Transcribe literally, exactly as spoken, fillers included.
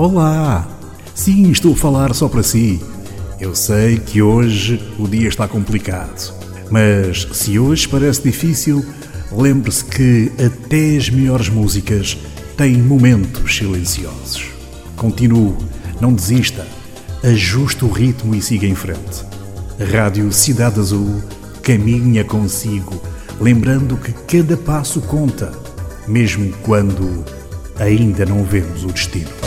Olá! Sim, estou a falar só para si. Eu sei que hoje o dia está complicado, mas se hoje parece difícil, lembre-se que até as melhores músicas têm momentos silenciosos. Continue, não desista, ajuste o ritmo e siga em frente. A Rádio Cidade Azul caminha consigo, lembrando que cada passo conta, mesmo quando ainda não vemos o destino.